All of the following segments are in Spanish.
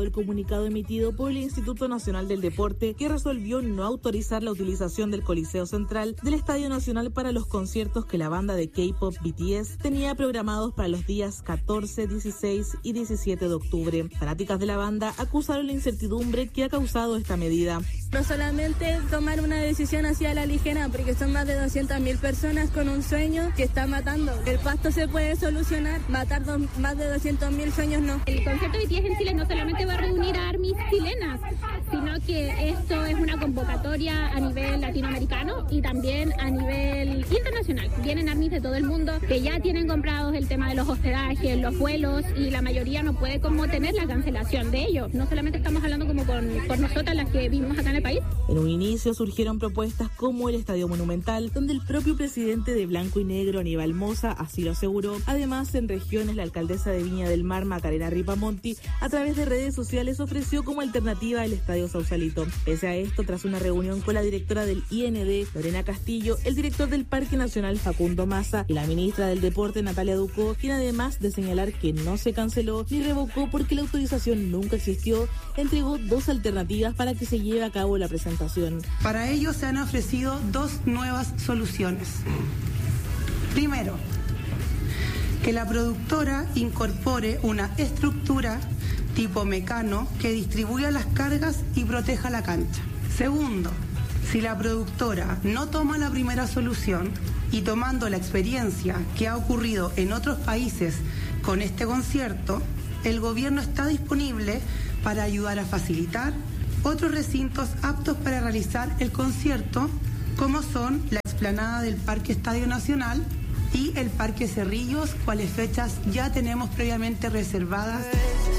el comunicado emitido por el Instituto Nacional del Deporte, que resolvió no autorizar la utilización del Coliseo Central del Estadio Nacional para los conciertos que la banda de K-pop BTS tenía programados para los días 14, 16 y 17 de octubre. Fanáticas de la banda acusaron la incertidumbre que ha causado esta medida. No solamente tomar una decisión así a la ligera, porque son más de 200.000 personas con un sueño que está matando. El Pasto se puede solucionar, matar más de 200.000 sueños no. El concierto de BTS en Chile no solamente va a reunir a ARMYs chilenas, sino que esto es una convocatoria a nivel latinoamericano y también a nivel internacional. Vienen ARMYs de todo el mundo que ya tienen comprados el tema de los hospedajes, los vuelos, y la mayoría no puede como tener la cancelación de ellos. No solamente estamos hablando como por nosotras las que vivimos acá en el país. En un inicio surgieron propuestas como el Estadio Monumental, donde el propio presidente de Blanco y Negro, Aníbal Mosa, así lo aseguró. Además, en regiones, la alcaldesa de Viña del Mar, Macarena Ripamonti, a través de redes sociales ofreció como alternativa el Estadio Sausalito. Pese a esto, tras una reunión con la directora del IND, Lorena Castillo, el director del Parque Nacional, Facundo Massa, y la ministra del Deporte, Natalia Ducó, quien además de señalar que no se canceló ni revocó porque la autorización nunca existió, entregó dos alternativas para que se lleve a cabo la presentación. Para ello se han ofrecido dos nuevas soluciones. Primero, que la productora incorpore una estructura tipo mecano que distribuya las cargas y proteja la cancha. Segundo, si la productora no toma la primera solución y tomando la experiencia que ha ocurrido en otros países con este concierto, el gobierno está disponible para ayudar a facilitar otros recintos aptos para realizar el concierto, como son la explanada del Parque Estadio Nacional y el Parque Cerrillos, cuales fechas ya tenemos previamente reservadas.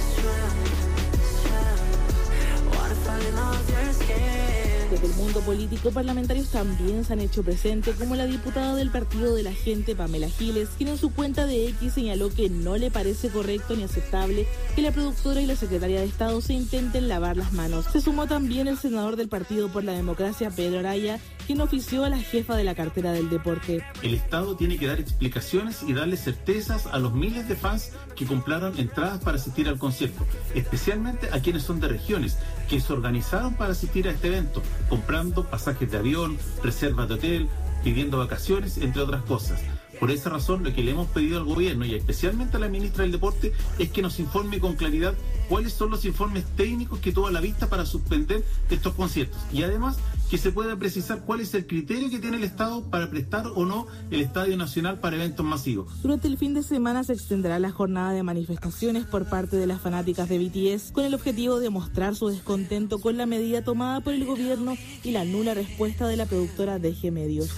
Desde el mundo político, parlamentarios también se han hecho presentes, como la diputada del Partido de la Gente, Pamela Giles, quien en su cuenta de X señaló que no le parece correcto ni aceptable que la productora y la secretaria de Estado se intenten lavar las manos. Se sumó también el senador del Partido por la Democracia, Pedro Araya, quien ofició a la jefa de la cartera del deporte. El Estado tiene que dar explicaciones y darle certezas a los miles de fans que compraron entradas para asistir al concierto, especialmente a quienes son de regiones, que se organizaron para asistir a este evento, comprando pasajes de avión, reservas de hotel, pidiendo vacaciones, entre otras cosas. Por esa razón, lo que le hemos pedido al gobierno y especialmente a la ministra del Deporte es que nos informe con claridad cuáles son los informes técnicos que tuvo a la vista para suspender estos conciertos, y además que se pueda precisar cuál es el criterio que tiene el Estado para prestar o no el Estadio Nacional para eventos masivos. Durante el fin de semana se extenderá la jornada de manifestaciones por parte de las fanáticas de BTS con el objetivo de mostrar su descontento con la medida tomada por el gobierno y la nula respuesta de la productora DG Medios.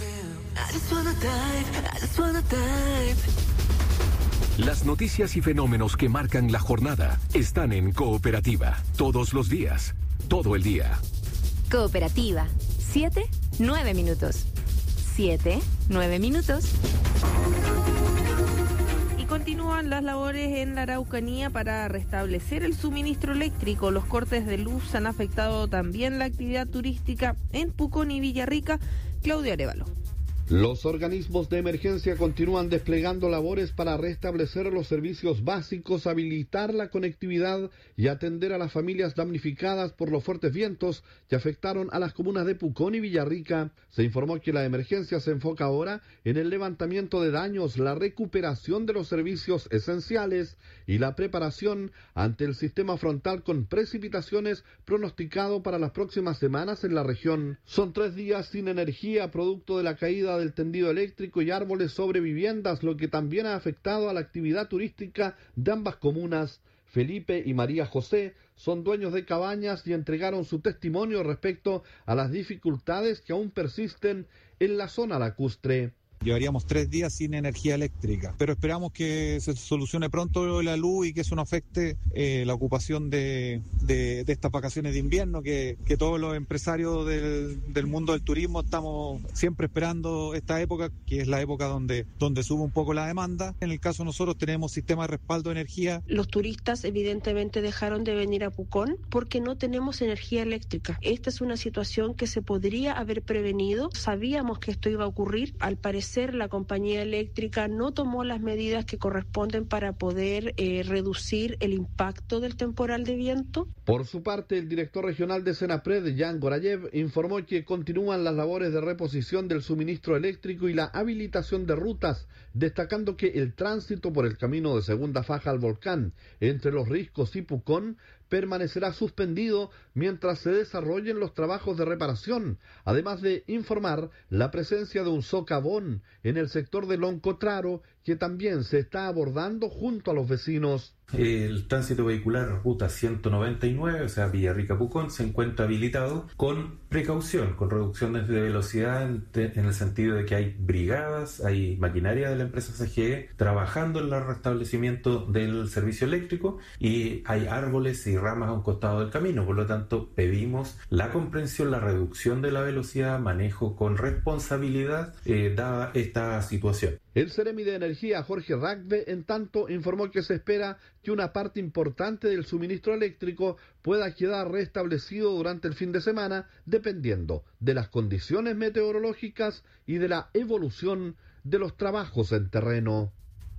Las noticias y fenómenos que marcan la jornada están en Cooperativa. Todos los días, todo el día. Cooperativa. 7-9 minutos. 7-9 minutos. Y continúan las labores en la Araucanía para restablecer el suministro eléctrico. Los cortes de luz han afectado también la actividad turística en Pucón y Villarrica. Claudio Arévalo. Los organismos de emergencia continúan desplegando labores para restablecer los servicios básicos, habilitar la conectividad y atender a las familias damnificadas por los fuertes vientos que afectaron a las comunas de Pucón y Villarrica. Se informó que la emergencia se enfoca ahora en el levantamiento de daños, la recuperación de los servicios esenciales y la preparación ante el sistema frontal con precipitaciones pronosticado para las próximas semanas en la región. Son 3 días sin energía producto de la caída del tendido eléctrico y árboles sobre viviendas, lo que también ha afectado a la actividad turística de ambas comunas. Felipe y María José son dueños de cabañas y entregaron su testimonio respecto a las dificultades que aún persisten en la zona lacustre. Llevaríamos 3 días sin energía eléctrica, pero esperamos que se solucione pronto la luz y que eso no afecte la ocupación de estas vacaciones de invierno, que todos los empresarios del mundo del turismo estamos siempre esperando esta época, que es la época donde sube un poco la demanda. En el caso de nosotros tenemos sistema de respaldo de energía. Los turistas evidentemente dejaron de venir a Pucón porque no tenemos energía eléctrica. Esta es una situación que se podría haber prevenido. Sabíamos que esto iba a ocurrir. Al parecer parecer la compañía eléctrica no tomó las medidas que corresponden para poder reducir el impacto del temporal de viento. Por su parte, el director regional de Senapred, Jan Gorayev, informó que continúan las labores de reposición del suministro eléctrico y la habilitación de rutas, destacando que el tránsito por el camino de segunda faja al volcán entre Los Riscos y Pucón permanecerá suspendido mientras se desarrollen los trabajos de reparación, además de informar la presencia de un socavón en el sector de Loncotraro, que también se está abordando junto a los vecinos. El tránsito vehicular ruta 199, o sea, Villarrica-Pucón, se encuentra habilitado con precaución, con reducciones de velocidad en el sentido de que hay brigadas, hay maquinaria de la empresa CGE trabajando en el restablecimiento del servicio eléctrico y hay árboles y ramas a un costado del camino. Por lo tanto, pedimos la comprensión, la reducción de la velocidad, manejo con responsabilidad dada esta situación. El Seremi de Energía, Jorge Ragbe, en tanto, informó que se espera que una parte importante del suministro eléctrico pueda quedar restablecido durante el fin de semana, dependiendo de las condiciones meteorológicas y de la evolución de los trabajos en terreno.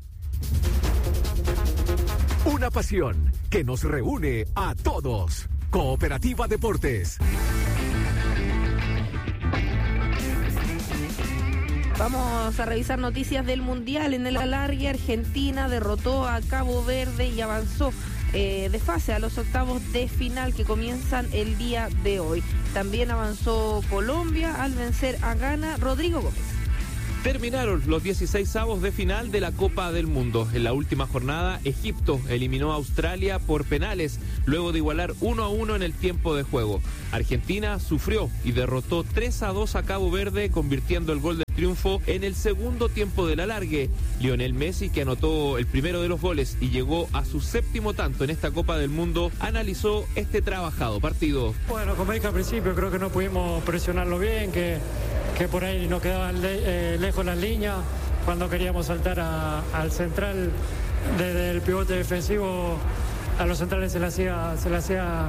Una pasión que nos reúne a todos. Cooperativa Deportes. Vamos a revisar noticias del Mundial. En el alargue, Argentina derrotó a Cabo Verde y avanzó de fase a los octavos de final que comienzan el día de hoy. También avanzó Colombia al vencer a Ghana. Rodrigo Gómez. Terminaron los 16avos de final de la Copa del Mundo. En la última jornada, Egipto eliminó a Australia por penales, luego de igualar 1-1 en el tiempo de juego. Argentina sufrió y derrotó 3-2 a Cabo Verde, convirtiendo el gol de triunfo en el segundo tiempo del alargue. Lionel Messi, que anotó el primero de los goles y llegó a su 7º tanto en esta Copa del Mundo, analizó este trabajado partido. Bueno, como dije al principio, creo que no pudimos presionarlo bien, que por ahí nos quedaban lejos las líneas. Cuando queríamos saltar al central, desde el pivote defensivo, a los centrales se le hacía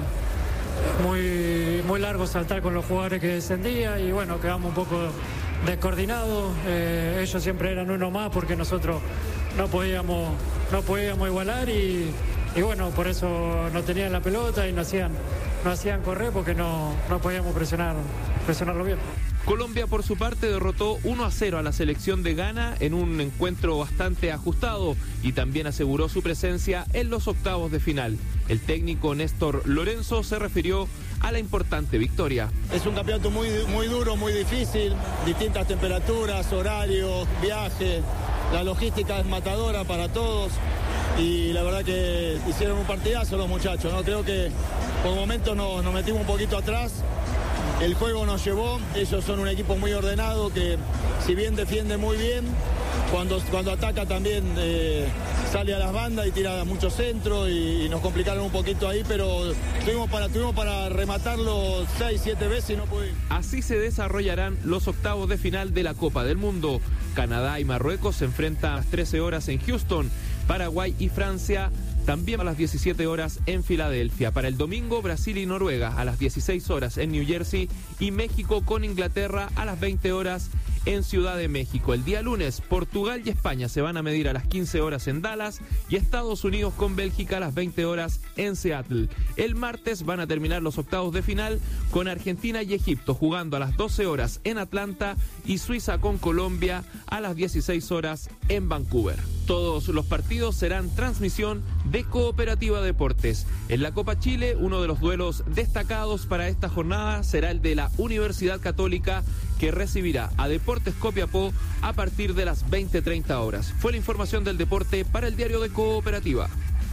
muy largo saltar con los jugadores que descendían y bueno, quedamos un poco descoordinados. Ellos siempre eran uno más porque nosotros no podíamos igualar y bueno, por eso no tenían la pelota y no hacían correr porque no podíamos presionarlo bien. Colombia, por su parte, derrotó 1-0 a la selección de Ghana en un encuentro bastante ajustado y también aseguró su presencia en los octavos de final. El técnico Néstor Lorenzo se refirió a la importante victoria. Es un campeonato muy, muy duro, muy difícil, distintas temperaturas, horarios, viaje, la logística es matadora para todos y la verdad que hicieron un partidazo los muchachos, ¿no? Creo que por momentos nos metimos un poquito atrás. El juego nos llevó, ellos son un equipo muy ordenado que si bien defiende muy bien, cuando ataca también sale a las bandas y tira mucho centro y nos complicaron un poquito ahí, pero tuvimos para rematarlo 6-7 veces y no pudimos. Así se desarrollarán los octavos de final de la Copa del Mundo. Canadá y Marruecos se enfrentan a las 13 horas en Houston, Paraguay y Francia también a las 17 horas en Filadelfia. Para el domingo, Brasil y Noruega a las 16 horas en New Jersey y México con Inglaterra a las 20 horas en Ciudad de México. El día lunes, Portugal y España se van a medir a las 15 horas en Dallas y Estados Unidos con Bélgica a las 20 horas en Seattle. El martes van a terminar los octavos de final con Argentina y Egipto jugando a las 12 horas en Atlanta y Suiza con Colombia a las 16 horas en Vancouver. Todos los partidos serán transmisión de Cooperativa Deportes. En la Copa Chile, uno de los duelos destacados para esta jornada será el de la Universidad Católica, que recibirá a Deportes Copiapó a partir de las 20:30 horas. Fue la información del deporte para el diario de Cooperativa.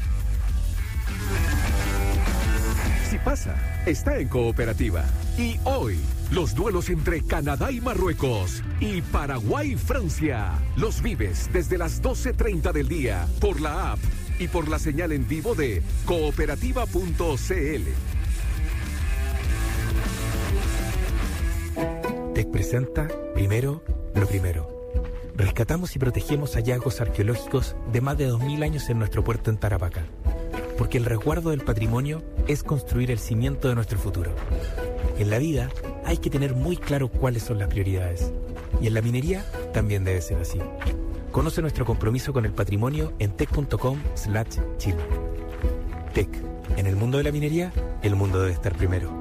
Si pasa, está en Cooperativa. Y hoy, los duelos entre Canadá y Marruecos y Paraguay y Francia. Los vives desde las 12:30 del día por la app y por la señal en vivo de cooperativa.cl. TEC presenta Primero lo Primero. Rescatamos y protegemos hallazgos arqueológicos de más de 2000 años en nuestro puerto en Tarapacá. Porque el resguardo del patrimonio es construir el cimiento de nuestro futuro. En la vida hay que tener muy claro cuáles son las prioridades. Y en la minería también debe ser así. Conoce nuestro compromiso con el patrimonio en tec.com/Chile. Tec. En el mundo de la minería, el mundo debe estar primero.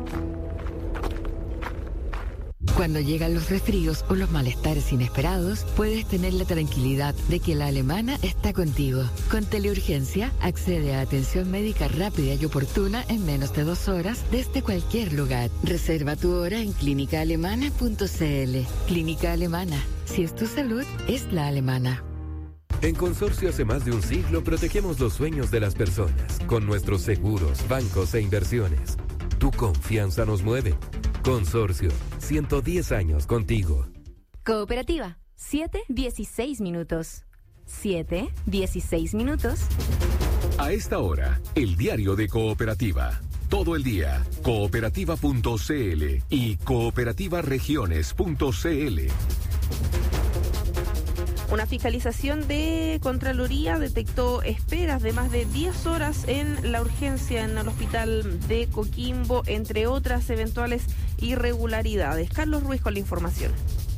Cuando llegan los resfríos o los malestares inesperados, puedes tener la tranquilidad de que la alemana está contigo. Con Teleurgencia, accede a atención médica rápida y oportuna en menos de 2 horas desde cualquier lugar. Reserva tu hora en clínicaalemana.cl. Clínica Alemana. Si es tu salud, es la alemana. En Consorcio hace más de un siglo protegemos los sueños de las personas con nuestros seguros, bancos e inversiones. Tu confianza nos mueve. Consorcio, 110 años contigo. Cooperativa, 7:16 minutos. 7:16 minutos. A esta hora, el diario de Cooperativa. Todo el día, cooperativa.cl y cooperativaregiones.cl. Una fiscalización de Contraloría detectó esperas de más de 10 horas en la urgencia en el hospital de Coquimbo, entre otras eventuales irregularidades. Carlos Ruiz con la información.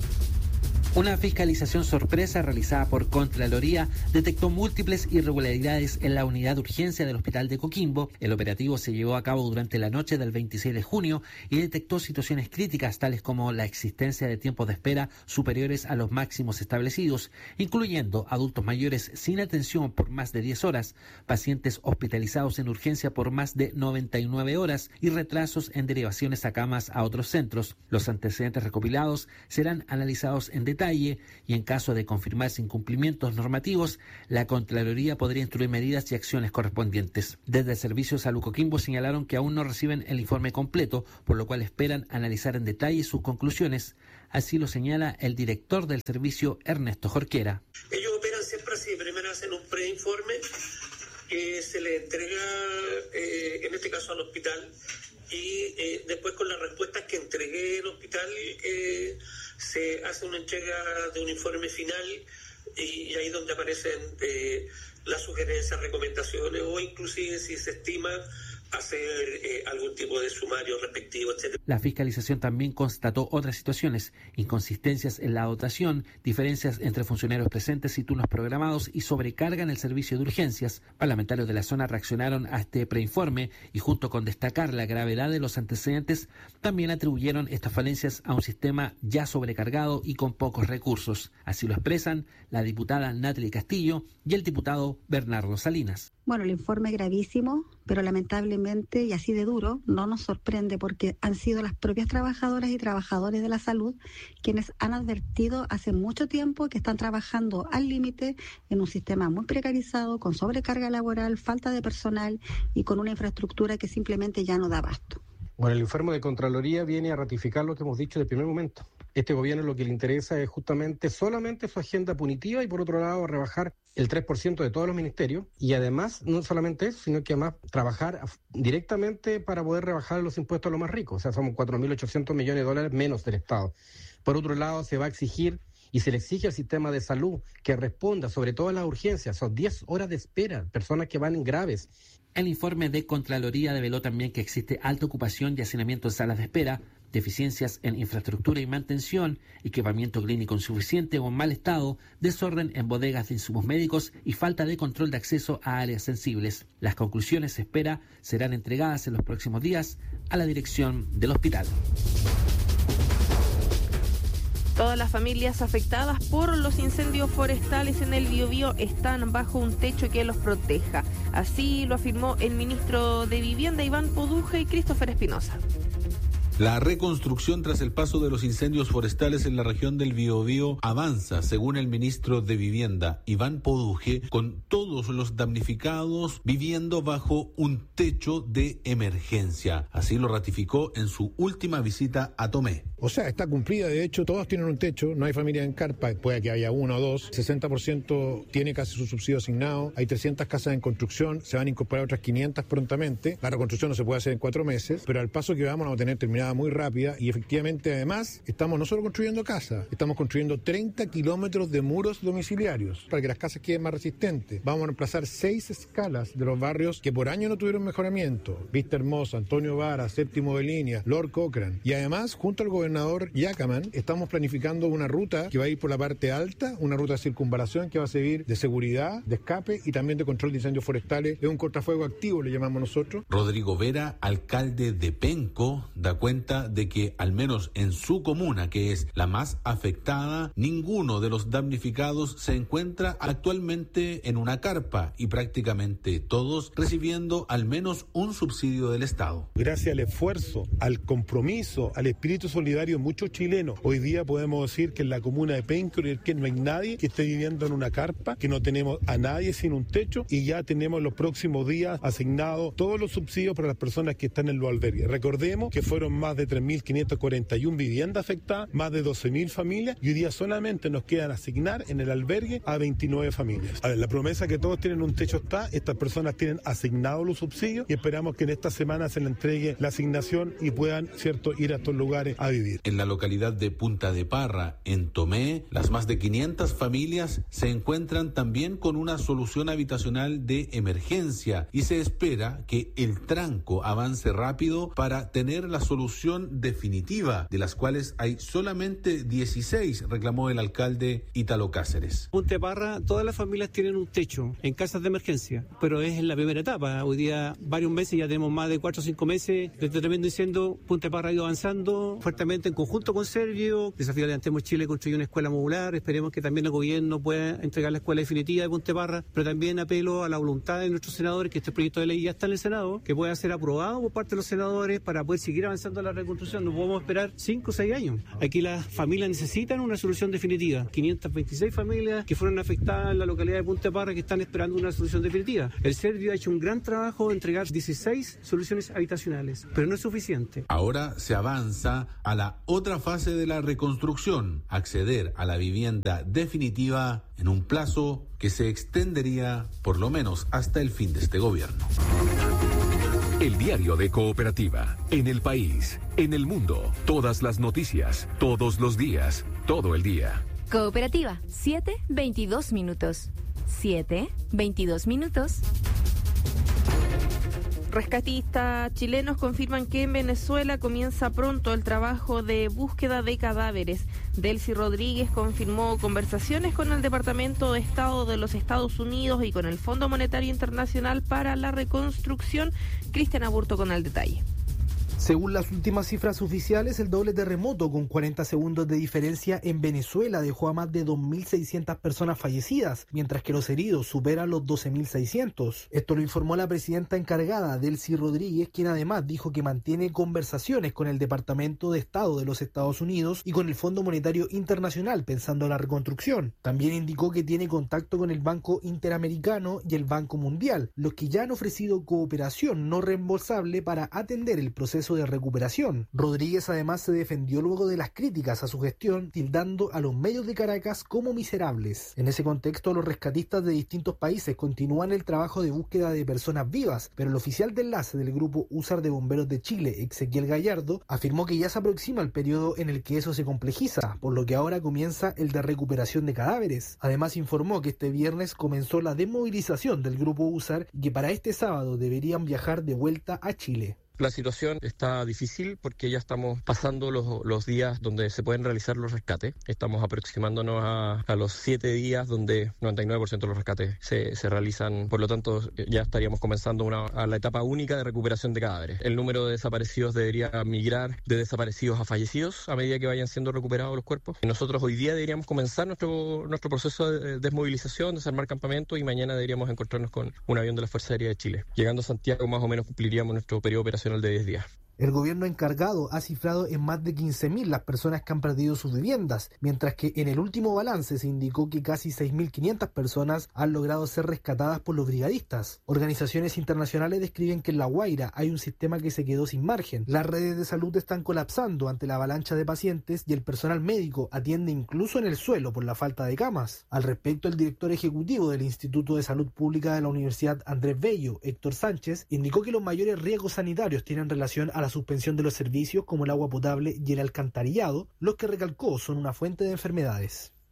Una fiscalización sorpresa realizada por Contraloría detectó múltiples irregularidades en la unidad de urgencia del Hospital de Coquimbo. El operativo se llevó a cabo durante la noche del 26 de junio y detectó situaciones críticas tales como la existencia de tiempos de espera superiores a los máximos establecidos, incluyendo adultos mayores sin atención por más de 10 horas, pacientes hospitalizados en urgencia por más de 99 horas y retrasos en derivaciones a camas a otros centros. Los antecedentes recopilados serán analizados en detalle y en caso de confirmarse incumplimientos normativos, la Contraloría podría instruir medidas y acciones correspondientes. Desde el Servicio de Salud Coquimbo señalaron que aún no reciben el informe completo, por lo cual esperan analizar en detalle sus conclusiones. Así lo señala el director del servicio, Ernesto Jorquera. Ellos operan siempre así, primero hacen un preinforme que se le entrega, en este caso al hospital, y después con las respuestas que entregué el hospital se hace una entrega de un informe final y ahí donde aparecen las sugerencias, recomendaciones o inclusive si se estima hacer algún tipo de sumario respectivo, etc. La fiscalización también constató otras situaciones, inconsistencias en la dotación, diferencias entre funcionarios presentes y turnos programados y sobrecarga en el servicio de urgencias. Parlamentarios de la zona reaccionaron a este preinforme y junto con destacar la gravedad de los antecedentes, también atribuyeron estas falencias a un sistema ya sobrecargado y con pocos recursos. Así lo expresan la diputada Natalie Castillo y el diputado Bernardo Salinas. Bueno, el informe es gravísimo, pero lamentablemente, y así de duro, no nos sorprende porque han sido las propias trabajadoras y trabajadores de la salud quienes han advertido hace mucho tiempo que están trabajando al límite en un sistema muy precarizado, con sobrecarga laboral, falta de personal y con una infraestructura que simplemente ya no da abasto. Bueno, el informe de Contraloría viene a ratificar lo que hemos dicho desde el primer momento. Este gobierno lo que le interesa es justamente solamente su agenda punitiva y por otro lado rebajar el 3% de todos los ministerios y además no solamente eso, sino que además trabajar directamente para poder rebajar los impuestos a los más ricos. O sea, somos 4.800 millones de dólares menos del Estado. Por otro lado, se va a exigir y se le exige al sistema de salud que responda sobre todo a las urgencias. Son 10 horas de espera, personas que van en graves. El informe de Contraloría develó también que existe alta ocupación y hacinamiento en salas de espera, deficiencias en infraestructura y mantención, equipamiento clínico insuficiente o en mal estado, desorden en bodegas de insumos médicos y falta de control de acceso a áreas sensibles. Las conclusiones, se espera, serán entregadas en los próximos días a la dirección del hospital. Todas las familias afectadas por los incendios forestales en el Biobío están bajo un techo que los proteja. Así lo afirmó el ministro de Vivienda, Iván Poduje, y Christopher Espinosa. La reconstrucción tras el paso de los incendios forestales en la región del Biobío avanza, según el ministro de Vivienda, Iván Poduje, con todos los damnificados viviendo bajo un techo de emergencia. Así lo ratificó en su última visita a Tomé. O sea, está cumplida, de hecho, todos tienen un techo, no hay familia en carpa, puede que haya uno o dos, 60% tiene casi su subsidio asignado, hay 300 casas en construcción, se van a incorporar otras 500 prontamente, la reconstrucción no se puede hacer en 4 meses, pero al paso que vamos a tener terminada muy rápida y efectivamente además estamos no solo construyendo casas, estamos construyendo 30 kilómetros de muros domiciliarios para que las casas queden más resistentes. Vamos a reemplazar 6 escalas de los barrios que por año no tuvieron mejoramiento, Vista Hermosa, Antonio Vara, Séptimo de Línea, Lord Cochrane, y además junto al gobernador gobernador Yacaman, estamos planificando una ruta que va a ir por la parte alta, una ruta de circunvalación que va a servir de seguridad, de escape y también de control de incendios forestales. Es un cortafuego activo, le llamamos nosotros. Rodrigo Vera, alcalde de Penco, da cuenta de que al menos en su comuna, que es la más afectada, ninguno de los damnificados se encuentra actualmente en una carpa y prácticamente todos recibiendo al menos un subsidio del Estado. Gracias al esfuerzo, al compromiso, al espíritu solidario de muchos chilenos, hoy día podemos decir que en la comuna de Penco que no hay nadie que esté viviendo en una carpa, que no tenemos a nadie sin un techo y ya tenemos los próximos días asignados todos los subsidios para las personas que están en los albergues. Recordemos que fueron más de 3.541 viviendas afectadas, más de 12.000 familias y hoy día solamente nos quedan asignar en el albergue a 29 familias. A ver, la promesa que todos tienen un techo está, estas personas tienen asignados los subsidios y esperamos que en esta semana se les entregue la asignación y puedan, cierto, ir a estos lugares a vivir. En la localidad de Punta de Parra, en Tomé, las más de 500 familias se encuentran también con una solución habitacional de emergencia y se espera que el tranco avance rápido para tener la solución definitiva, de las cuales hay solamente 16, reclamó el alcalde Ítalo Cáceres. Punta de Parra, todas las familias tienen un techo en casas de emergencia, pero es en la primera etapa. Hoy día, varios meses, ya tenemos más de 4 o 5 meses de este tremendo incendio. Punta de Parra ha ido avanzando fuertemente en conjunto con Servio. Desafío Levantemos Chile construyó una escuela modular. Esperemos que también el gobierno pueda entregar la escuela definitiva de Punta de Parra, pero también apelo a la voluntad de nuestros senadores, que este proyecto de ley ya está en el Senado, que pueda ser aprobado por parte de los senadores para poder seguir avanzando en la reconstrucción. No podemos esperar 5 o 6 años. Aquí las familias necesitan una solución definitiva. 526 familias que fueron afectadas en la localidad de Punta de Parra que están esperando una solución definitiva. El Servio ha hecho un gran trabajo de entregar 16 soluciones habitacionales, pero no es suficiente. Ahora se avanza a la otra fase de la reconstrucción, acceder a la vivienda definitiva en un plazo que se extendería por lo menos hasta el fin de este gobierno. El diario de Cooperativa, en el país, en el mundo, todas las noticias, todos los días, todo el día. Cooperativa, 7:22 minutos. 7:22 minutos. Rescatistas chilenos confirman que en Venezuela comienza pronto el trabajo de búsqueda de cadáveres. Delcy Rodríguez confirmó conversaciones con el Departamento de Estado de los Estados Unidos y con el Fondo Monetario Internacional para la Reconstrucción. Cristian Aburto con el detalle. Según las últimas cifras oficiales, el doble terremoto con 40 segundos de diferencia en Venezuela dejó a más de 2.600 personas fallecidas, mientras que los heridos superan los 12.600. Esto lo informó la presidenta encargada, Delcy Rodríguez, quien además dijo que mantiene conversaciones con el Departamento de Estado de los Estados Unidos y con el Fondo Monetario Internacional pensando en la reconstrucción. También indicó que tiene contacto con el Banco Interamericano y el Banco Mundial, los que ya han ofrecido cooperación no reembolsable para atender el proceso de recuperación. Rodríguez además se defendió luego de las críticas a su gestión, tildando a los medios de Caracas como miserables. En ese contexto, los rescatistas de distintos países continúan el trabajo de búsqueda de personas vivas, pero el oficial de enlace del Grupo USAR de Bomberos de Chile, Ezequiel Gallardo, afirmó que ya se aproxima el periodo en el que eso se complejiza, por lo que ahora comienza el de recuperación de cadáveres. Además, informó que este viernes comenzó la desmovilización del Grupo USAR y que para este sábado deberían viajar de vuelta a Chile. La situación está difícil porque ya estamos pasando los días donde se pueden realizar los rescates. Estamos aproximándonos a los 7 días donde 99% de los rescates se realizan. Por lo tanto, ya estaríamos comenzando a la etapa única de recuperación de cadáveres. El número de desaparecidos debería migrar de desaparecidos a fallecidos a medida que vayan siendo recuperados los cuerpos. Y nosotros hoy día deberíamos comenzar nuestro proceso de desmovilización, desarmar campamento, y mañana deberíamos encontrarnos con un avión de la Fuerza Aérea de Chile. Llegando a Santiago más o menos cumpliríamos nuestro periodo operacional de 10 días. El gobierno encargado ha cifrado en más de 15.000 las personas que han perdido sus viviendas, mientras que en el último balance se indicó que casi 6.500 personas han logrado ser rescatadas por los brigadistas. Organizaciones internacionales describen que en La Guaira hay un sistema que se quedó sin margen. Las redes de salud están colapsando ante la avalancha de pacientes y el personal médico atiende incluso en el suelo por la falta de camas. Al respecto, el director ejecutivo del Instituto de Salud Pública de la Universidad Andrés Bello, Héctor Sánchez, indicó que los mayores riesgos sanitarios tienen relación a la suspensión de los servicios como el agua potable y el alcantarillado, los que recalcó son una fuente de enfermedades.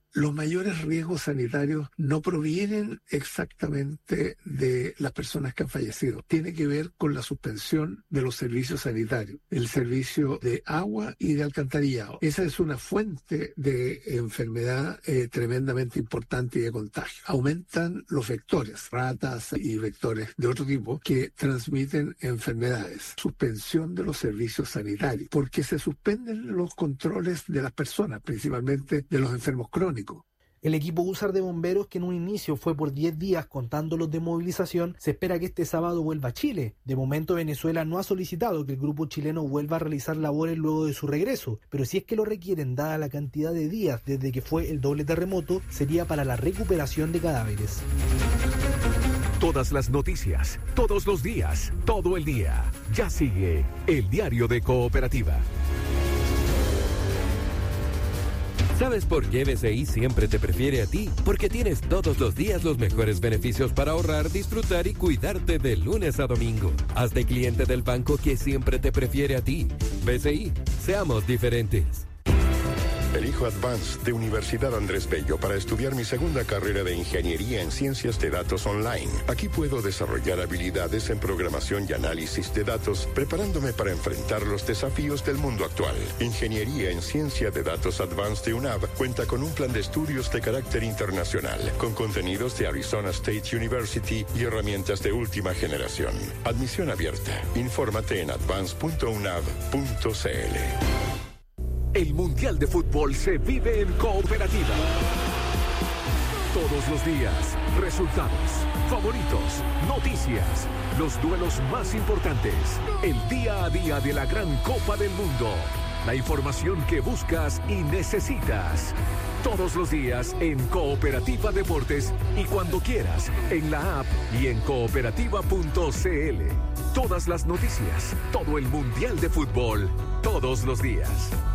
los mayores riesgos sanitarios no provienen exactamente de las personas que han fallecido. Tiene que ver con la suspensión de los servicios sanitarios, el servicio de agua y de alcantarillado. Esa es una fuente de enfermedad tremendamente importante y de contagio. Aumentan los vectores, ratas y vectores de otro tipo que transmiten enfermedades. Suspensión de los servicios sanitarios, porque se suspenden los controles de las personas, principalmente de los enfermos crónicos. El equipo USAR de bomberos, que en un inicio fue por 10 días contando los de movilización, se espera que este sábado vuelva a Chile. De momento Venezuela no ha solicitado que el grupo chileno vuelva a realizar labores luego de su regreso, pero si es que lo requieren, dada la cantidad de días desde que fue el doble terremoto, sería para la recuperación de cadáveres. Todas las noticias, todos los días, todo el día. Ya sigue el Diario de Cooperativa. ¿Sabes por qué BCI siempre te prefiere a ti? Porque tienes todos los días los mejores beneficios para ahorrar, disfrutar y cuidarte de lunes a domingo. Hazte cliente del banco que siempre te prefiere a ti. BCI, seamos diferentes. Elijo Advance de Universidad Andrés Bello para estudiar mi segunda carrera de Ingeniería en Ciencias de Datos Online. Aquí puedo desarrollar habilidades en programación y análisis de datos, preparándome para enfrentar los desafíos del mundo actual. Ingeniería en Ciencia de Datos Advance de UNAV cuenta con un plan de estudios de carácter internacional, con contenidos de Arizona State University y herramientas de última generación. Admisión abierta. Infórmate en advance.unav.cl. El Mundial de Fútbol se vive en Cooperativa. Todos los días, resultados, favoritos, noticias, los duelos más importantes, el día a día de la gran Copa del Mundo, la información que buscas y necesitas. Todos los días en Cooperativa Deportes y cuando quieras en la app y en cooperativa.cl. Todas las noticias, todo el Mundial de Fútbol, todos los días.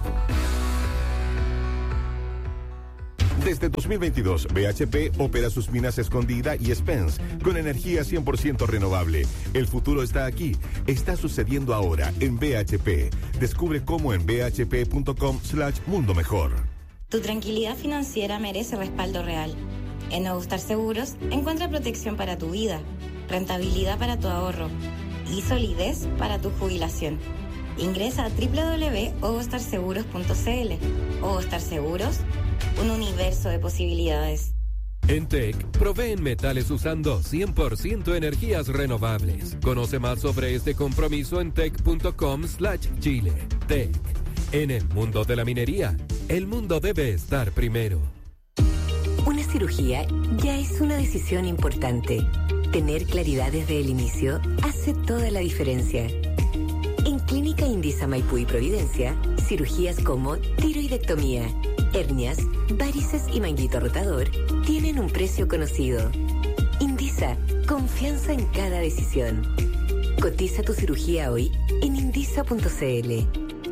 Desde 2022, BHP opera sus minas Escondida y Spence con energía 100% renovable. El futuro está aquí. Está sucediendo ahora en BHP. Descubre cómo en bhp.com/mundo mejor. Tu tranquilidad financiera merece respaldo real. En Ogostar Seguros encuentra protección para tu vida, rentabilidad para tu ahorro y solidez para tu jubilación. Ingresa a www.ogostarseguros.cl. Ogostar Seguros, un universo de posibilidades. En TEC, proveen metales usando 100% energías renovables. Conoce más sobre este compromiso en tec.com/Chile. TEC. En el mundo de la minería, el mundo debe estar primero. Una cirugía ya es una decisión importante. Tener claridad desde el inicio hace toda la diferencia. En Clínica Indisa Maipú y Providencia, cirugías como tiroidectomía, hernias, varices y manguito rotador tienen un precio conocido. Indisa, confianza en cada decisión. Cotiza tu cirugía hoy en indisa.cl.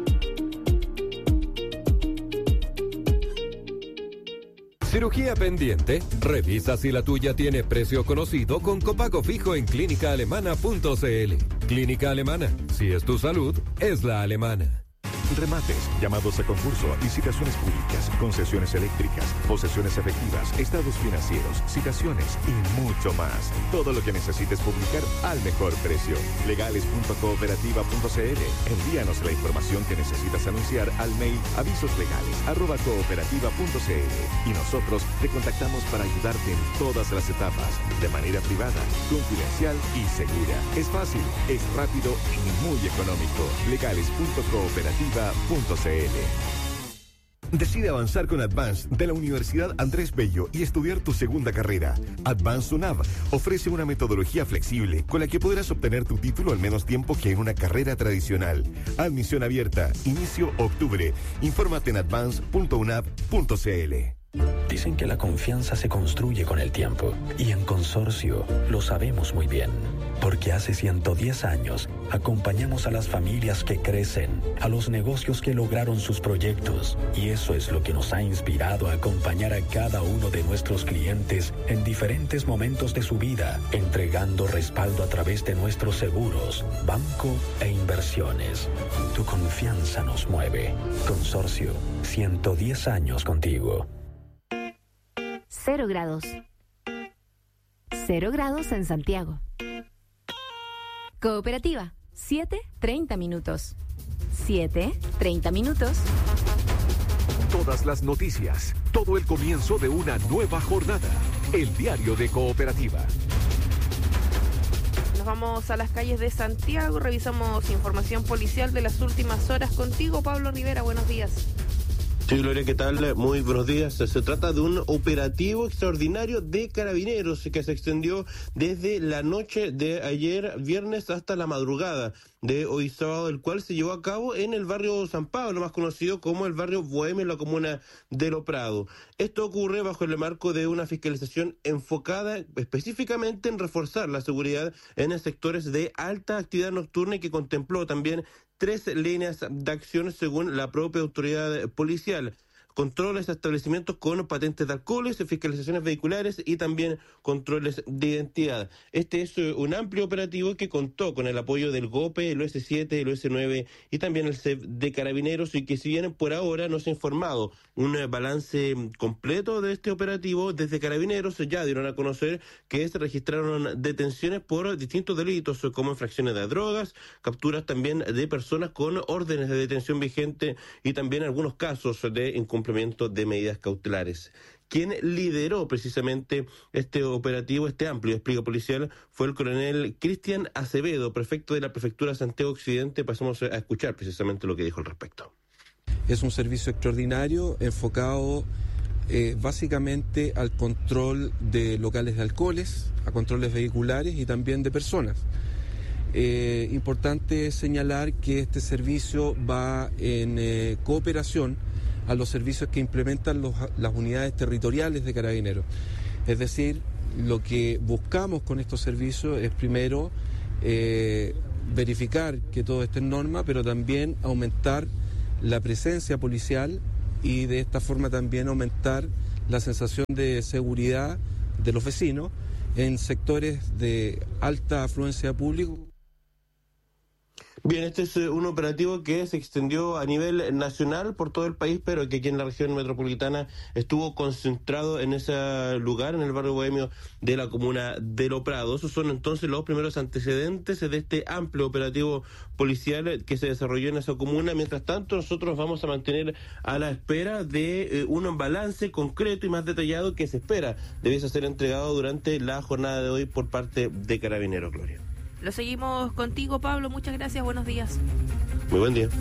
¿Cirugía pendiente? Revisa si la tuya tiene precio conocido con copago fijo en clínicaalemana.cl. Clínica Alemana. Si es tu salud, es la alemana. Remates, llamados a concurso, licitaciones públicas, concesiones eléctricas, posesiones efectivas, estados financieros, citaciones y mucho más. Todo lo que necesites publicar al mejor precio. Legales.cooperativa.cl. Envíanos la información que necesitas anunciar al mail avisoslegales@cooperativa.cl y nosotros te contactamos para ayudarte en todas las etapas, de manera privada, confidencial y segura. Es fácil, es rápido y muy económico. Legales.cooperativa.cl. Decide avanzar con Advance de la Universidad Andrés Bello y estudiar tu segunda carrera. Advance UNAV ofrece una metodología flexible con la que podrás obtener tu título al menos tiempo que en una carrera tradicional. Admisión abierta, inicio octubre. Infórmate en advance.unav.cl. Dicen que la confianza se construye con el tiempo y en Consorcio lo sabemos muy bien, porque hace 110 años acompañamos a las familias que crecen, a los negocios que lograron sus proyectos, y eso es lo que nos ha inspirado a acompañar a cada uno de nuestros clientes en diferentes momentos de su vida, entregando respaldo a través de nuestros seguros, banco e inversiones. Tu confianza nos mueve. Consorcio, 110 años contigo. 0 grados. 0 grados en Santiago. Cooperativa, 7:30 minutos. 7:30 minutos. Todas las noticias, todo el comienzo de una nueva jornada. El diario de Cooperativa. Nos vamos a las calles de Santiago, revisamos información policial de las últimas horas contigo, Pablo Rivera, buenos días. Sí, Gloria, ¿qué tal? Muy buenos días. Se trata de un operativo extraordinario de Carabineros que se extendió desde la noche de ayer viernes hasta la madrugada de hoy sábado, el cual se llevó a cabo en el barrio San Pablo, más conocido como el barrio Bohemio, en la comuna de Lo Prado. Esto ocurre bajo el marco de una fiscalización enfocada específicamente en reforzar la seguridad en sectores de alta actividad nocturna y que contempló también 3 líneas de acción según la propia autoridad policial: controles a establecimientos con patentes de alcoholes, fiscalizaciones vehiculares y también controles de identidad. Este es un amplio operativo que contó con el apoyo del GOPE, el OS7, el OS9 y también el CEP de Carabineros, y que si bien por ahora no se ha informado un balance completo de este operativo, desde Carabineros ya dieron a conocer que se registraron detenciones por distintos delitos como infracciones de drogas, capturas también de personas con órdenes de detención vigente y también algunos casos de incumplimiento de medidas cautelares. Quien lideró precisamente este operativo, este amplio despliegue policial, fue el coronel Cristian Acevedo, prefecto de la Prefectura Santiago Occidente. Pasamos a escuchar precisamente lo que dijo al respecto. Es un servicio extraordinario enfocado básicamente al control de locales de alcoholes, a controles vehiculares y también de personas. Importante señalar que este servicio va en cooperación a los servicios que implementan las unidades territoriales de Carabineros. Es decir, lo que buscamos con estos servicios es primero verificar que todo esté en norma, pero también aumentar la presencia policial y de esta forma también aumentar la sensación de seguridad de los vecinos en sectores de alta afluencia de público. Bien, este es un operativo que se extendió a nivel nacional por todo el país, pero que aquí en la región metropolitana estuvo concentrado en ese lugar, en el barrio Bohemio de la comuna de Lo Prado. Esos son entonces los primeros antecedentes de este amplio operativo policial que se desarrolló en esa comuna. Mientras tanto, nosotros vamos a mantener a la espera de un balance concreto y más detallado que se espera debiese ser entregado durante la jornada de hoy por parte de Carabineros, Gloria. Lo seguimos contigo, Pablo. Muchas gracias. Buenos días. Muy buen día.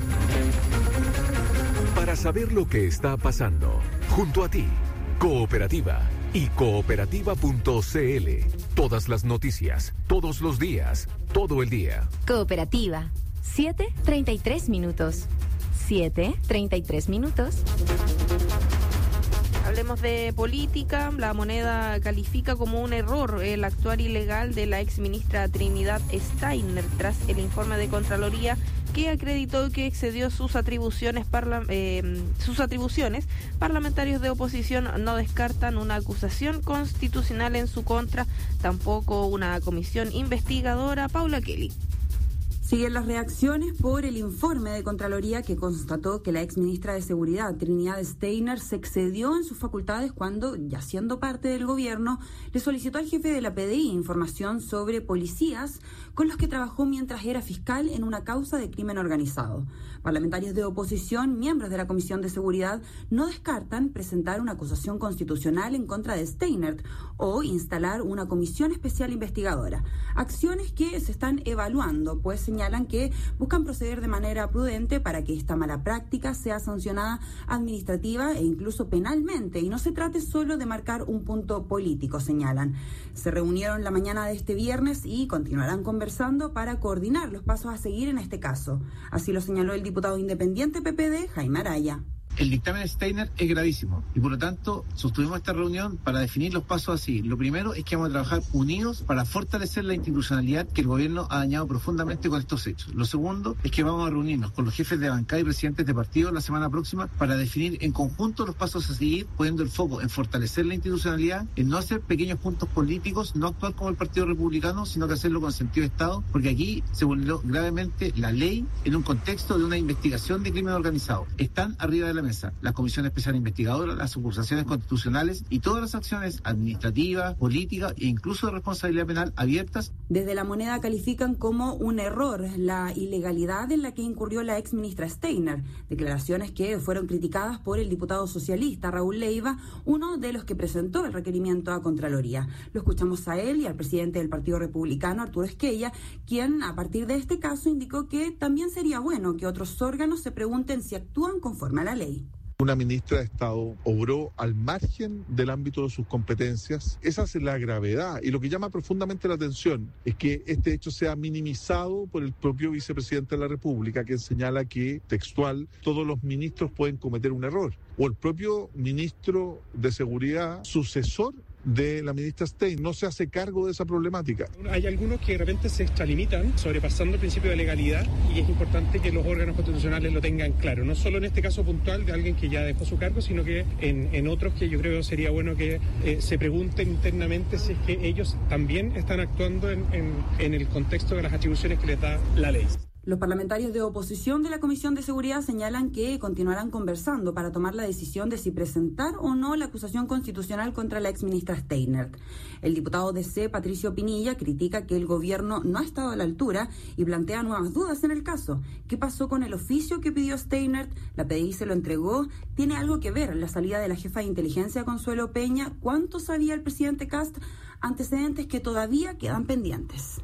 Para saber lo que está pasando, junto a ti, Cooperativa y cooperativa.cl. Todas las noticias, todos los días, todo el día. Cooperativa, 7:33 minutos. 7:33 minutos. Hablemos de política. La Moneda califica como un error el actuar ilegal de la exministra Trinidad Steiner tras el informe de Contraloría que acreditó que excedió sus atribuciones. Parlamentarios de oposición no descartan una acusación constitucional en su contra, tampoco una comisión investigadora. Paula Kelly. Siguen las reacciones por el informe de Contraloría que constató que la exministra de Seguridad, Trinidad Steiner, se excedió en sus facultades cuando, ya siendo parte del gobierno, le solicitó al jefe de la PDI información sobre policías con los que trabajó mientras era fiscal en una causa de crimen organizado. Parlamentarios de oposición, miembros de la Comisión de Seguridad, no descartan presentar una acusación constitucional en contra de Steiner o instalar una comisión especial investigadora. Acciones que se están evaluando, pues señalan que buscan proceder de manera prudente para que esta mala práctica sea sancionada administrativa e incluso penalmente, y no se trate solo de marcar un punto político, señalan. Se reunieron la mañana de este viernes y continuarán conversando para coordinar los pasos a seguir en este caso. Así lo señaló el diputado independiente PPD, Jaime Araya. El dictamen de Steiner es gravísimo y por lo tanto sostuvimos esta reunión para definir los pasos así. Lo primero es que vamos a trabajar unidos para fortalecer la institucionalidad que el gobierno ha dañado profundamente con estos hechos. Lo segundo es que vamos a reunirnos con los jefes de bancada y presidentes de partidos la semana próxima para definir en conjunto los pasos a seguir, poniendo el foco en fortalecer la institucionalidad, en no hacer pequeños puntos políticos, no actuar como el Partido Republicano, sino que hacerlo con sentido de Estado, porque aquí se vulneró gravemente la ley en un contexto de una investigación de crimen organizado. Están arriba de la mesa. mesa la Comisión Especial Investigadora, las acusaciones constitucionales y todas las acciones administrativas, políticas e incluso de responsabilidad penal abiertas. Desde La Moneda califican como un error la ilegalidad en la que incurrió la ex ministra Steiner, declaraciones que fueron criticadas por el diputado socialista Raúl Leiva, uno de los que presentó el requerimiento a Contraloría. Lo escuchamos a él y al presidente del Partido Republicano, Arturo Esquella, quien a partir de este caso indicó que también sería bueno que otros órganos se pregunten si actúan conforme a la ley. Una ministra de Estado obró al margen del ámbito de sus competencias. Esa es la gravedad. Y lo que llama profundamente la atención es que este hecho sea minimizado por el propio vicepresidente de la República, quien señala que, textual, todos los ministros pueden cometer un error. O el propio ministro de Seguridad, sucesor de la ministra Stein, no se hace cargo de esa problemática. Hay algunos que de repente se extralimitan, sobrepasando el principio de legalidad, y es importante que los órganos constitucionales lo tengan claro, no solo en este caso puntual de alguien que ya dejó su cargo, sino que en otros que yo creo sería bueno que se pregunten internamente si es que ellos también están actuando en el contexto de las atribuciones que les da la ley. Los parlamentarios de oposición de la Comisión de Seguridad señalan que continuarán conversando para tomar la decisión de si presentar o no la acusación constitucional contra la exministra Steiner. El diputado DC, Patricio Pinilla, critica que el gobierno no ha estado a la altura y plantea nuevas dudas en el caso. ¿Qué pasó con el oficio que pidió Steiner? ¿La PDI se lo entregó? ¿Tiene algo que ver la salida de la jefa de inteligencia, Consuelo Peña? ¿Cuánto sabía el presidente Kast? Antecedentes que todavía quedan pendientes.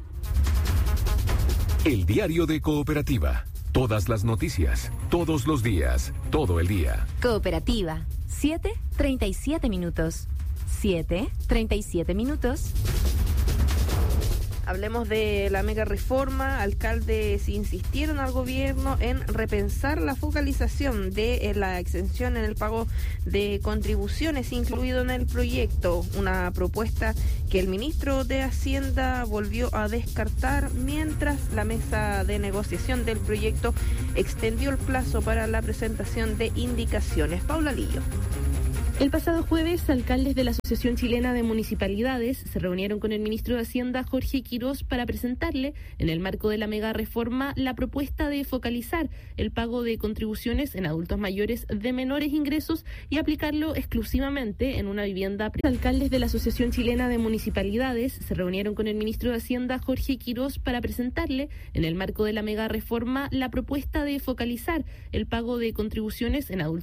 El diario de Cooperativa. Todas las noticias, todos los días, todo el día. Cooperativa. 7:37 minutos. 7:37 minutos. Hablemos de la mega reforma. Alcaldes insistieron al gobierno en repensar la focalización de la exención en el pago de contribuciones incluido en el proyecto, una propuesta que el ministro de Hacienda volvió a descartar mientras la mesa de negociación del proyecto extendió el plazo para la presentación de indicaciones. Paula Lillo. El pasado jueves, alcaldes de la Asociación Chilena de Municipalidades se reunieron con el ministro de Hacienda, Jorge Quirós, para presentarle, en el marco de la mega reforma, la propuesta de focalizar el pago de contribuciones en adultos mayores de menores ingresos y aplicarlo exclusivamente en una vivienda. Alcaldes de la Asociación Chilena de Municipalidades se reunieron con el ministro de Hacienda, Jorge Quirós, para presentarle, en el marco de la mega reforma, la propuesta de focalizar el pago de contribuciones en adultos